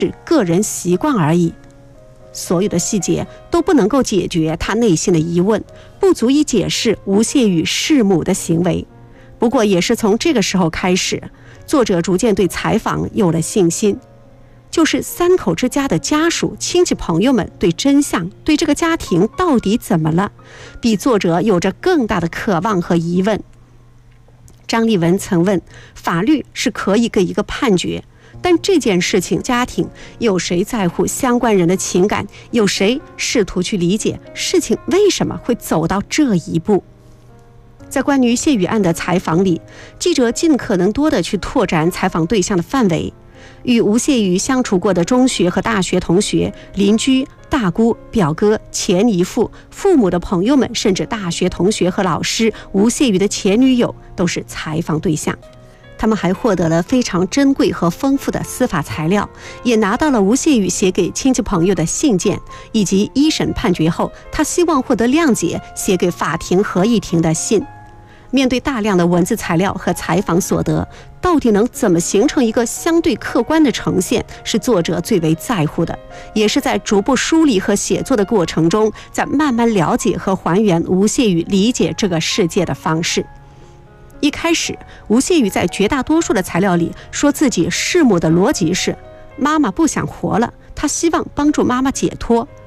个人习惯而已。所有的细节都不能够解决他内心的疑问，不足以解释吴谢宇弑母的行为。不过也是从这个时候开始，作者逐渐对采访有了信心，就是三口之家的家属、亲戚朋友们对真相、对这个家庭到底怎么了，比作者有着更大的渴望和疑问。张立文曾问，法律是可以给一个判决，但这件事情家庭有谁在乎相关人的情感，有谁试图去理解事情为什么会走到这一步。在关于谢宇案的采访里，记者尽可能多的去拓展采访对象的范围，与吴谢宇相处过的中学和大学同学、邻居、大姑、表哥、前姨父、父母的朋友们，甚至大学同学和老师、吴谢宇的前女友都是采访对象。他们还获得了非常珍贵和丰富的司法材料，也拿到了吴谢宇写给亲戚朋友的信件，以及一审判决后他希望获得谅解写给法庭合议庭的信。面对大量的文字材料和采访所得，到底能怎么形成一个相对客观的呈现，是作者最为在乎的，也是在逐步梳理和写作的过程中，在慢慢了解和还原吴谢宇理解这个世界的方式。一开始，吴谢宇在绝大多数的材料里说自己弑母的逻辑是，妈妈不想活了，他希望帮助妈妈解脱。